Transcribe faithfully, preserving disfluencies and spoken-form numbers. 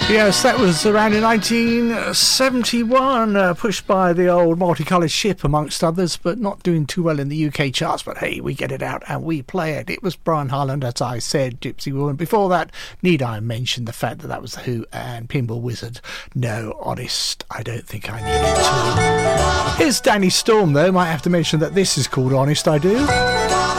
Yes, that was around in nineteen seventy-one, uh, pushed by the old Multicoloured Ship, amongst others, but not doing too well in the U K charts. But hey, we get it out and we play it. It was Brian Harland, as I said, Gypsy Woman. Before that, need I mention the fact that that was The Who and Pinball Wizard? No, honest, I don't think I needed to. Here's Danny Storm, though. Might have to mention that this is called Honest I Do.